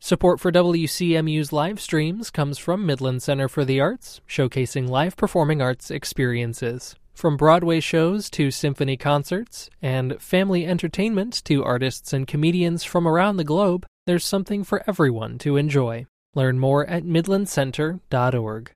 Support for WCMU's live streams comes from Midland Center for the Arts, showcasing live performing arts experiences. From Broadway shows to symphony concerts, and family entertainment to artists and comedians from around the globe, there's something for everyone to enjoy. Learn more at midlandcenter.org.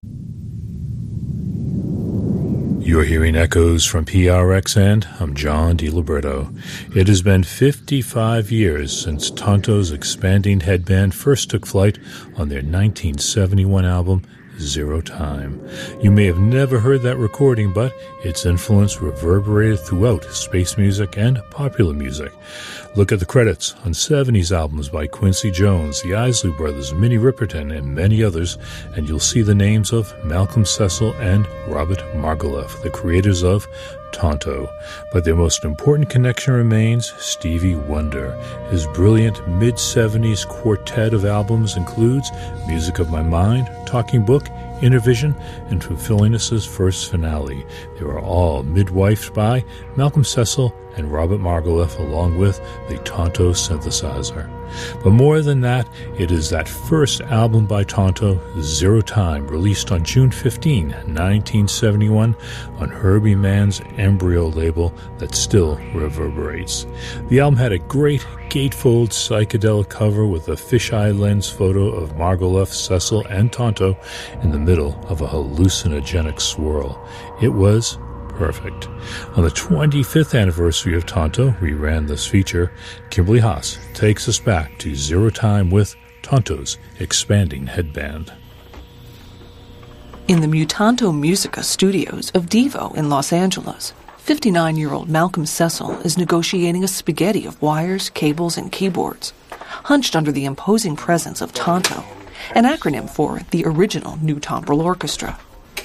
You're hearing echoes from PRX, and I'm John DiLiberto. It has been 55 years since Tonto's expanding headband first took flight on their 1971 album, Zero Time. You may have never heard that recording, but its influence reverberated throughout space music and popular music. Look at the credits on 70s albums by Quincy Jones, the Isley Brothers, Minnie Riperton, and many others, and you'll see the names of Malcolm Cecil and Robert Margouleff, the creators of Tonto. But their most important connection remains Stevie Wonder. His brilliant mid-70s quartet of albums includes Music of My Mind, Talking Book, Intervision, and Fulfillingness's first finale. They were all midwifed by Malcolm Cecil and Robert Margouleff, along with the Tonto synthesizer. But more than that, it is that first album by Tonto, Zero Time, released on June 15, 1971, on Herbie Mann's Embryo label, that still reverberates. The album had a great gatefold psychedelic cover with a fisheye lens photo of Margouleff, Cecil, and Tonto in the middle of a hallucinogenic swirl. It was perfect. On the 25th anniversary of Tonto, we ran this feature. Kimberly Haas takes us back to Zero Time with Tonto's expanding headband. In the Mutanto Musica studios of Devo in Los Angeles, 59-year-old Malcolm Cecil is negotiating a spaghetti of wires, cables, and keyboards, hunched under the imposing presence of Tonto, an acronym for the original New Tombril Orchestra.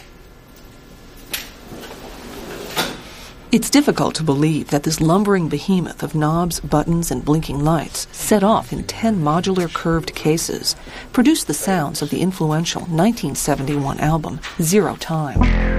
It's difficult to believe that this lumbering behemoth of knobs, buttons, and blinking lights, set off in 10 modular curved cases, produced the sounds of the influential 1971 album Zero Time.